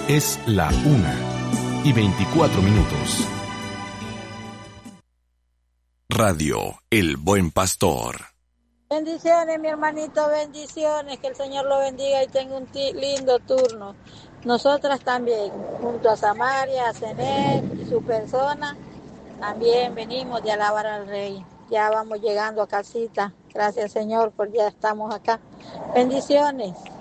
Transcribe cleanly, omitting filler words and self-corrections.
Es la 1:24. Radio El Buen Pastor. Bendiciones, mi hermanito, bendiciones, que el Señor lo bendiga y tenga un lindo turno. Nosotras también, junto a Samaria, a Zenet y su persona, también venimos de alabar al Rey. Ya vamos llegando a casita. Gracias, Señor, por ya estamos acá. Bendiciones.